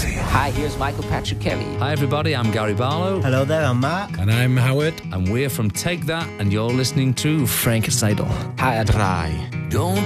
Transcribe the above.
Hi, here's Michael Patrick Kelly. Hi everybody, I'm Gary Barlow. Hello there, I'm Mark. And I'm Howard. And we're from Take That, and you're listening to Frank Seidel. HR3. Don't